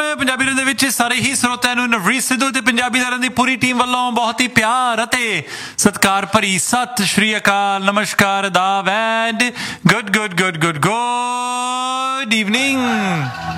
ਪੰਜਾਬੀ ਰੰਗ ਦੇ ਵਿੱਚ ਸਾਰੇ ਹੀ ਸਰੋਤਿਆਂ ਨੂੰ ਨਵਰੀਤ ਸਿੱਧੂ ਤੇ ਪੰਜਾਬੀ ਲਹਿਰਾਂ ਦੀ ਪੂਰੀ ਟੀਮ ਵੱਲੋਂ ਬਹੁਤ ਹੀ ਪਿਆਰ ਅਤੇ ਸਤਿਕਾਰ ਭਰੀ ਸਤਿ ਸ਼੍ਰੀ ਅਕਾਲ, ਨਮਸਕਾਰ, ਆਦਾਬ ਐਂਡ ਗੁੱਡ ਈਵਨਿੰਗ।